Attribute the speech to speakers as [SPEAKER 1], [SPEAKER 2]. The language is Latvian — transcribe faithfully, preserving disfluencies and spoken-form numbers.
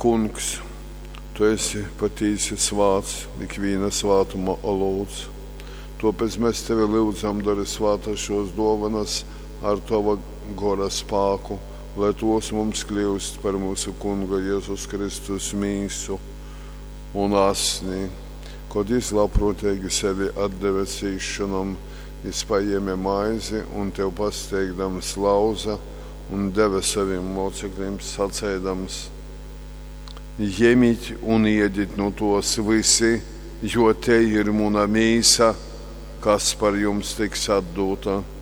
[SPEAKER 1] Kungs, Tu esi patīsi svāts, ikviena svātuma lūdz. Tāpēc mēs Tevi lūdzam, dari svāta šos dovanas ar Tava gora spēku, lai tos mums kļūst par mūsu Kunga Jēzus Kristus mīsu un asni, kad Jis labprātīgi sevi atdeva cīšanam, Jis paēma maizi un Tev pasteigdams lauza un deva saviem locekļiem sacēdams: Ņemiet un ēdiet no tos visi, jo te ir mana mīsa, kas par jums tiks atdota.